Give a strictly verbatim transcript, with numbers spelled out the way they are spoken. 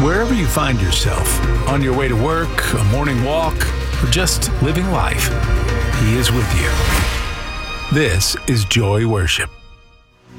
Wherever you find yourself, on your way to work, a morning walk, or just living life, He is with you. This is Joy Worship.